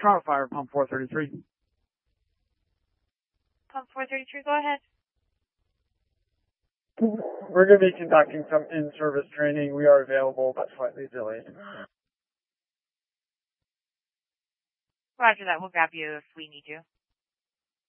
Toronto Fire, pump 433. Pump 433, go ahead. We're going to be conducting some in-service training. We are available, but slightly delayed. Roger that. We'll grab you if we need you.